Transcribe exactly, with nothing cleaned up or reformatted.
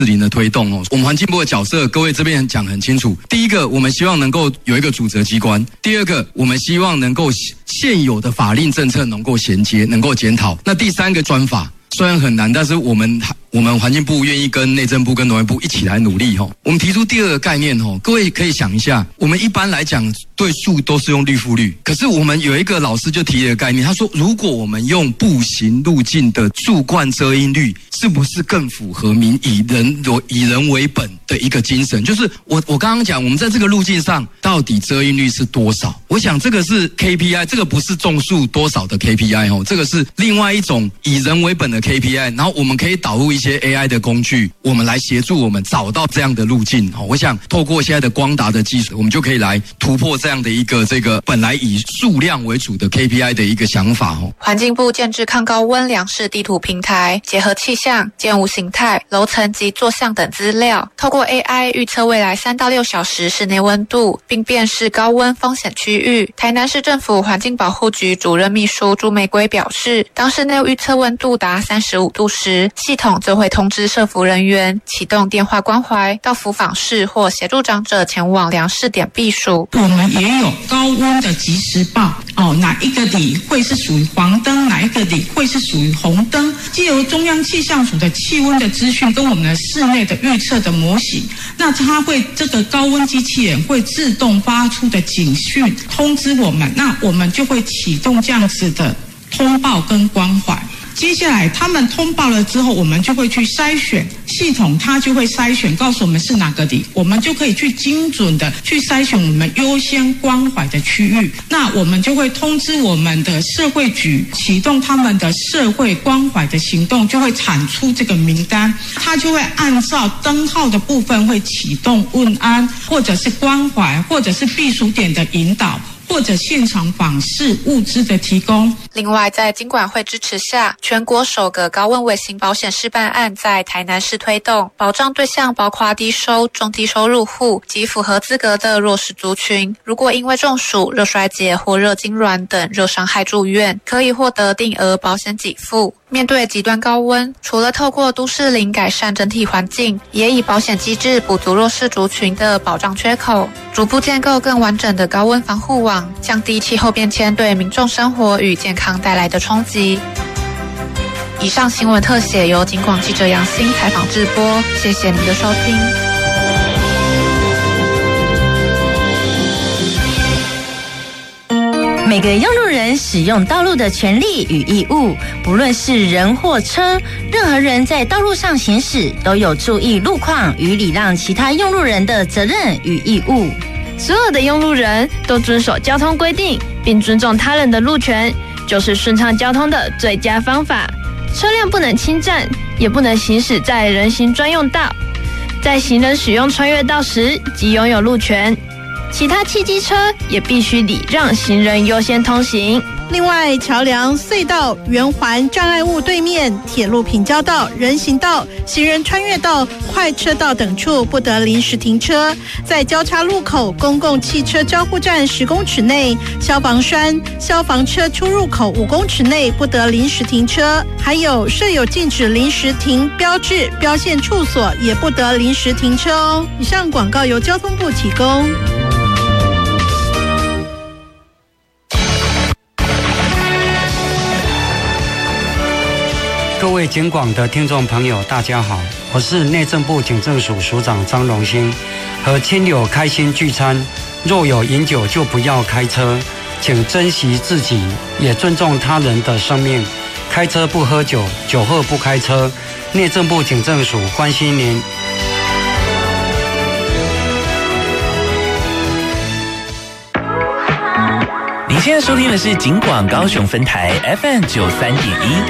零的推动哦，我们环境部的角色，各位这边讲很清楚。第一个，我们希望能够有一个主责机关；第二个，我们希望能够现有的法令政策能够衔接，能够检讨。那第三个专法虽然很难，但是我们我们环境部愿意跟内政部跟农业部一起来努力吼。我们提出第二个概念吼，各位可以想一下，我们一般来讲对树都是用绿覆率，可是我们有一个老师就提了一个概念，他说如果我们用步行路径的树冠遮阴率，是不是更符合民以人以人为本的一个精神？就是我我刚刚讲，我们在这个路径上到底遮阴率是多少？我想这个是 K P I， 这个不是种树多少的 K P I 吼，这个是另外一种以人为本的 K P I， 然后我们可以导入一些 A I 的工具，我们来协助我们找到这样的路径。我想透过现在的光达的技术，我们就可以来突破这样的一个这个本来以数量为主的 K P I 的一个想法。 环境部建置抗高温粮食地图平台，结合气象、建物形态、楼层及坐向等资料，透过 A I 预测未来三到六小时室内温度，并辨识高温风险区域。台南市政府环境保护局主任秘书朱玫瑰表示，当室内预测温度达三十五度时，系统就会通知社福人员启动电话关怀，到福访室或协助长者前往量试点避暑。 我们也有高温的即时报哦，哪一个里会是属于黄灯，哪一个里会是属于红灯，藉由中央气象署的气温的资讯跟我们的室内的预测的模型，那它会这个高温机器人会自动发出的警讯通知我们，那我们就会启动这样子的通报跟关怀。接下来他们通报了之后，我们就会去筛选，系统它就会筛选告诉我们是哪个里，我们就可以去精准的去筛选我们优先关怀的区域。那我们就会通知我们的社会局启动他们的社会关怀的行动，就会产出这个名单，它就会按照灯号的部分会启动问安，或者是关怀，或者是避暑点的引导，或者现场访视物资的提供。 另外，在金管会支持下，全国首个高温微型保险示范案在台南市推动，保障对象包括低收、中低收入户及符合资格的弱势族群。如果因为中暑、热衰竭或热痉挛等热伤害住院，可以获得定额保险给付。面对极端高温，除了透过都市林改善整体环境，也以保险机制补足弱势族群的保障缺口，逐步建构更完整的高温防护网，降低气候变迁对民众生活与健康带来的冲击。以上新闻特写由警广记者杨欣采访直播，谢谢您的收听。 每个用路人使用道路的权利与义务，不论是人或车，任何人在道路上行驶都有注意路况与礼让其他用路人的责任与义务。 所有的用路人都遵守交通规定，并尊重他人的路权，就是顺畅交通的最佳方法。车辆不能侵占，也不能行驶在人行专用道。在行人使用穿越道时，即拥有路权。其他汽机车也必须礼让行人优先通行。 另外，桥梁、隧道、圆环、障碍物对面、铁路平交道、人行道、行人穿越道、快车道等处不得临时停车。在交叉路口、公共汽车交互站十公尺内、消防栓、消防车出入口五公尺内不得临时停车。还有设有禁止临时停标志、标线处所，也不得临时停车哦。以上广告由交通部提供。 各位警广的听众朋友，大家好，我是内政部警政署署长张荣兴。和亲友开心聚餐，若有饮酒就不要开车，请珍惜自己，也尊重他人的生命。开车不喝酒，酒后不开车。内政部警政署关心您。 您现在收听的是警广高雄分台 F M 九三点一。